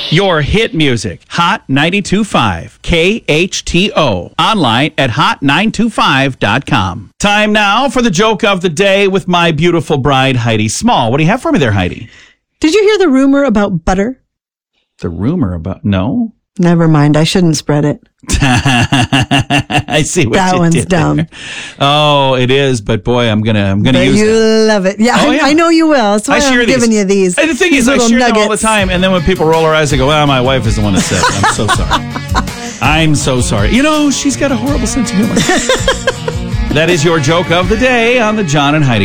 Your hit music, Hot 92.5, KHTO. Online at hot925.com. Time now for the joke of the day with my beautiful bride, Heidi Small. What do you have for me there, Heidi? Did you hear the rumor about butter? The rumor about... No? Never mind. I shouldn't spread it. I see what that you one's did dumb. there. Oh, it is, but boy, I'm gonna But use you that. love it. Yeah, Oh, yeah. I know you will. That's why I'm giving you these. And the thing is, I share them all the time, and then when people roll their eyes, I go, well, my wife is the one that said it. I'm so sorry. I'm so sorry. You know, she's got a horrible sense of humor. That is your joke of the day on the John and Heidi